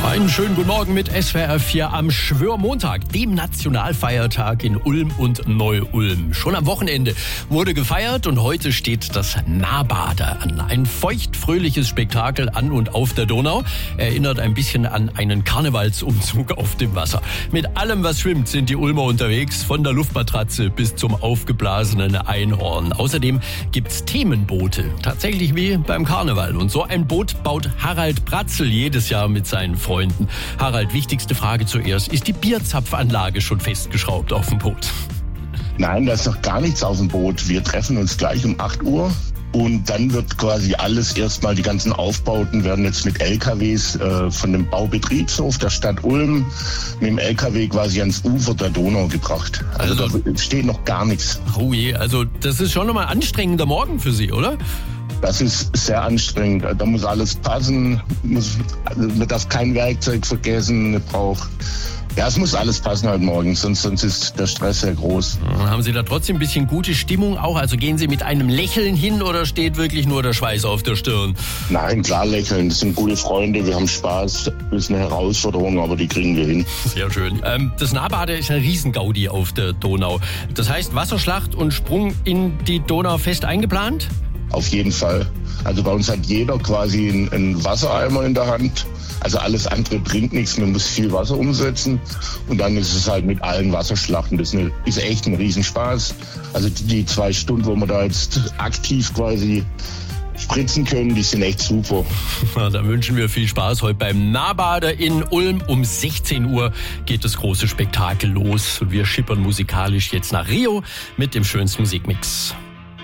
Einen schönen guten Morgen mit SWR 4 am Schwörmontag, dem Nationalfeiertag in Ulm und Neu-Ulm. Schon am Wochenende wurde gefeiert und heute steht das Nahbader an. Ein feuchtfröhliches Spektakel an und auf der Donau. Erinnert ein bisschen an einen Karnevalsumzug auf dem Wasser. Mit allem, was schwimmt, sind die Ulmer unterwegs, von der Luftmatratze bis zum aufgeblasenen Einhorn. Außerdem gibt's Themenboote, tatsächlich wie beim Karneval. Und so ein Boot baut Harald Bratzel jedes Jahr mit seinen Freunden. Harald, wichtigste Frage zuerst. Ist die Bierzapfanlage schon festgeschraubt auf dem Boot? Nein, da ist noch gar nichts auf dem Boot. Wir treffen uns gleich um 8 Uhr. Und dann wird quasi alles erstmal, die ganzen Aufbauten werden jetzt mit LKWs von dem Baubetriebshof der Stadt Ulm mit dem LKW quasi ans Ufer der Donau gebracht. Also da steht noch gar nichts. Oh je, also das ist schon nochmal ein anstrengender Morgen für Sie, oder? Das ist sehr anstrengend. Da muss alles passen. Man darf kein Werkzeug vergessen. Es muss alles passen heute Morgen, sonst ist der Stress sehr groß. Haben Sie da trotzdem ein bisschen gute Stimmung auch? Also gehen Sie mit einem Lächeln hin oder steht wirklich nur der Schweiß auf der Stirn? Nein, klar lächeln. Das sind gute Freunde, wir haben Spaß. Das ist eine Herausforderung, aber die kriegen wir hin. Sehr schön. Das Nahbader ist ein Riesengaudi auf der Donau. Das heißt, Wasserschlacht und Sprung in die Donau fest eingeplant? Auf jeden Fall. Also bei uns hat jeder quasi einen Wassereimer in der Hand. Also alles andere bringt nichts, man muss viel Wasser umsetzen. Und dann ist es halt mit allen Wasserschlachten. Das ist echt ein Riesenspaß. Also die 2 Stunden, wo wir da jetzt aktiv quasi spritzen können, die sind echt super. Ja, da wünschen wir viel Spaß heute beim Nahbader in Ulm. Um 16 Uhr geht das große Spektakel los. Wir schippern musikalisch jetzt nach Rio mit dem schönsten Musikmix.